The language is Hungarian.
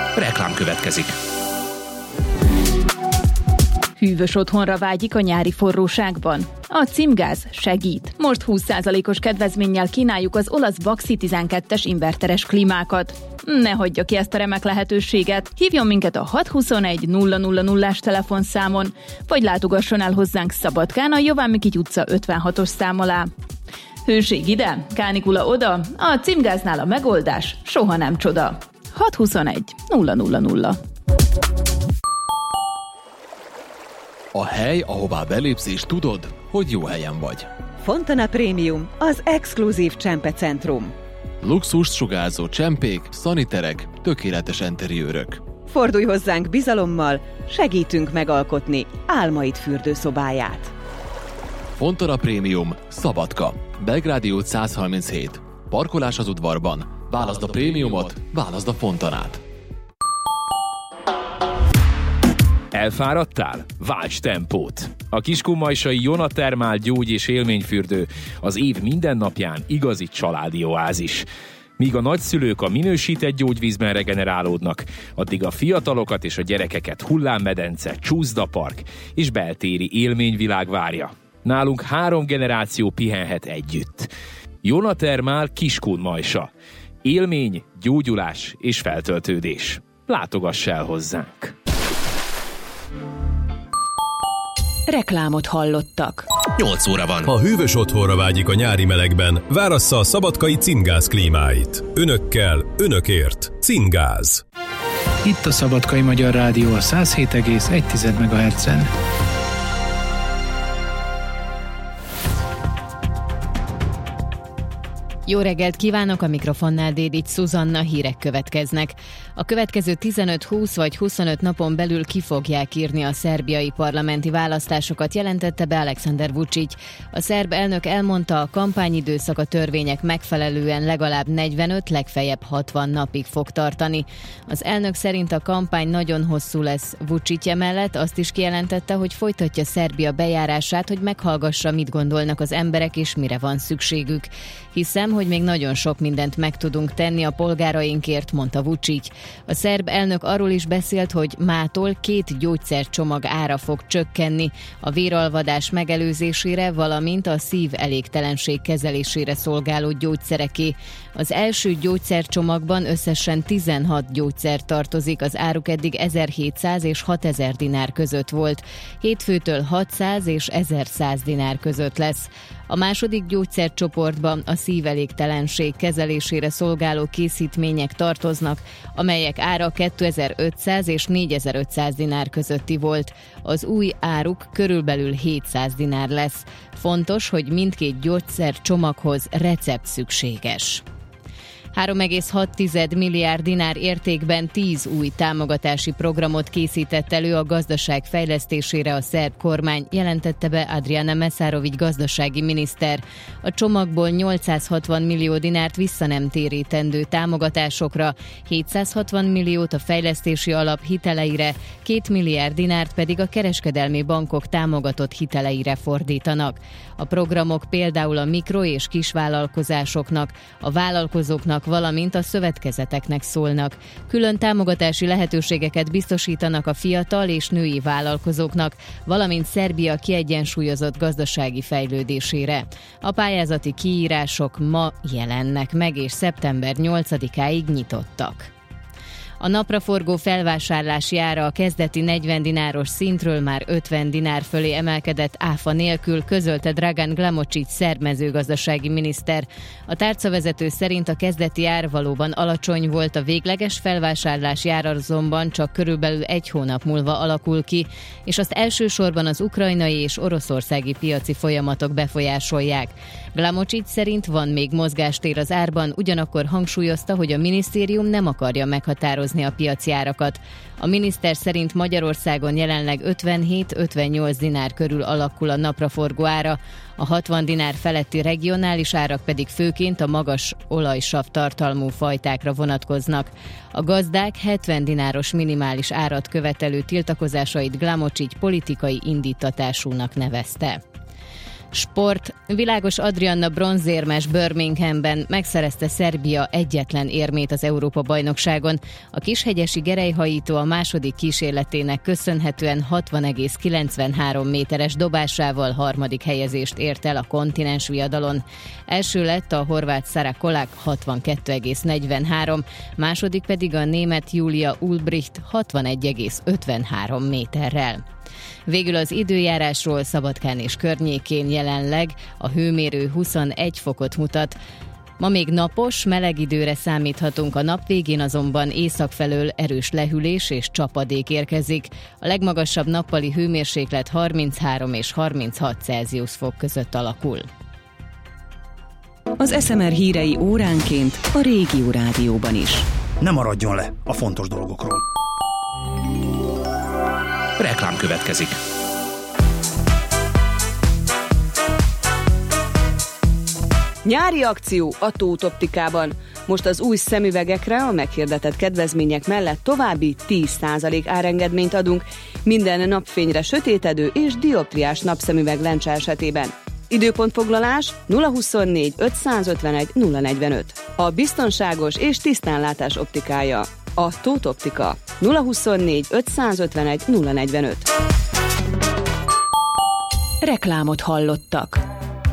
Reklám következik. Hűvös otthonra vágyik a nyári forróságban? A Címgáz segít. Most 20%-os kedvezménnyel kínáljuk az olasz Baxi 12-es inverteres klímákat. Ne hagyja ki ezt a remek lehetőséget. Hívjon minket a 621 000-as telefonszámon, vagy látogasson el hozzánk Szabadkán a Jován Mikity utca 56-os szám alá. Hőség ide, kánikula oda, a Címgáznál a megoldás soha nem csoda. 621 000. A hely, ahová belépsz és tudod, hogy jó helyen vagy. Fontana Premium, az exkluzív csempecentrum. Luxust sugárzó csempék, szaniterek, tökéletes enteriőrök. Fordulj hozzánk bizalommal, segítünk megalkotni álmaid fürdőszobáját. Fontana Premium, Szabadka, Belgrádi út 137. Parkolás az udvarban. Válaszd a prémiumot, válaszd a Fontanát. Elfáradtál? Válts tempót! A kiskunmajsai Jona Thermal gyógy- és élményfürdő az év minden napján igazi családi oázis. Míg a nagyszülők a minősített gyógyvízben regenerálódnak, addig a fiatalokat és a gyerekeket hullámmedence, csúszdapark és beltéri élményvilág várja. Nálunk 3 generáció pihenhet együtt. Jona Thermal Kiskunmajsa. Élmény, gyógyulás és feltöltődés. Látogass el hozzánk! Reklámot hallottak. 8 óra van. Ha hűvös otthonra vágyik a nyári melegben, várassza a szabadkai Címgáz klímáit. Önökkel, önökért. Címgáz. Itt a Szabadkai Magyar Rádió a 107,1 MHz-en. Jó reggelt kívánok, a mikrofonnál Dédics Szuzanna, hírek következnek. A következő 15-20 vagy 25 napon belül ki fogják írni a szerbiai parlamenti választásokat, jelentette be Aleksandar Vučić. A szerb elnök elmondta, a kampányidőszak a törvények megfelelően legalább 45, legfeljebb 60 napig fog tartani. Az elnök szerint a kampány nagyon hosszú lesz. Vučić mellett azt is kijelentette, hogy folytatja Szerbia bejárását, hogy meghallgassa, mit gondolnak az emberek és mire van szükségük. Hiszem, hogy még nagyon sok mindent meg tudunk tenni a polgárainkért, mondta Vučić. A szerb elnök arról is beszélt, hogy mától 2 gyógyszercsomag ára fog csökkenni, a véralvadás megelőzésére, valamint a szívelégtelenség kezelésére szolgáló gyógyszereké. Az első gyógyszercsomagban összesen 16 gyógyszer tartozik, az áruk eddig 1700 és 6000 dinár között volt. Hétfőtől 600 és 1100 dinár között lesz. A második gyógyszercsoportban a szívelégtelenség kezelésére szolgáló készítmények tartoznak, amelyek ára 2500 és 4500 dinár közötti volt. Az új áruk körülbelül 700 dinár lesz. Fontos, hogy mindkét gyógyszercsomaghoz recept szükséges. 3,6 milliárd dinár értékben 10 új támogatási programot készített elő a gazdaság fejlesztésére a szerb kormány, jelentette be Adriana Mesárović gazdasági miniszter. A csomagból 860 millió dinárt visszanemtérítendő támogatásokra, 760 milliót a fejlesztési alap hiteleire, 2 milliárd dinárt pedig a kereskedelmi bankok támogatott hiteleire fordítanak. A programok például a mikro- és kisvállalkozásoknak, a vállalkozóknak, valamint a szövetkezeteknek szólnak. Külön támogatási lehetőségeket biztosítanak a fiatal és női vállalkozóknak, valamint Szerbia kiegyensúlyozott gazdasági fejlődésére. A pályázati kiírások ma jelennek meg, és szeptember 8-áig nyitottak. A napraforgó felvásárlási ára a kezdeti 40 dináros szintről már 50 dinár fölé emelkedett áfa nélkül, közölte Dragan Glamocic szerb mezőgazdasági miniszter. A tárcavezető szerint a kezdeti ár valóban alacsony volt, a végleges felvásárlási ár azonban csak körülbelül 1 hónap múlva alakul ki, és azt elsősorban az ukrajnai és oroszországi piaci folyamatok befolyásolják. Glamocic szerint van még mozgástér az árban, ugyanakkor hangsúlyozta, hogy a minisztérium nem akarja meghatározni a piaci árakat. A miniszter szerint Magyarországon jelenleg 57-58 dinár körül alakul a napraforgó ára, a 60 dinár feletti regionális árak pedig főként a magas olajsav tartalmú fajtákra vonatkoznak. A gazdák 70 dináros minimális árat követelő tiltakozásait Glamocic politikai indítatásúnak nevezte. Sport. Világos Adrianna bronzérmes Birminghamben megszerezte Szerbia egyetlen érmét az Európa-bajnokságon. A kishegyesi gerelyhajító a második kísérletének köszönhetően 60,93 méteres dobásával harmadik helyezést ért el a kontinens viadalon. Első lett a horvát Sara Kolák 62,43, második pedig a német Julia Ulbricht 61,53 méterrel. Végül az időjárásról. Szabadkán és környékén jelenleg a hőmérő 21 fokot mutat. Ma még napos, meleg időre számíthatunk, a nap végén azonban észak felől erős lehűlés és csapadék érkezik. A legmagasabb nappali hőmérséklet 33 és 36 Celsius fok között alakul. Az SMR hírei óránként a Régió Rádióban is. Ne maradjon le a fontos dolgokról. Reklám következik. Nyári akció a Tóth Optikában. Most az új szemüvegekre a meghirdetett kedvezmények mellett további 10% árengedményt adunk minden napfényre sötétedő és dioptriás napszemüveg lencse esetében. Időpontfoglalás 024 551 045. A biztonságos és tisztánlátás optikája. A Tóth Optika. 024 551 045. Reklámot hallottak.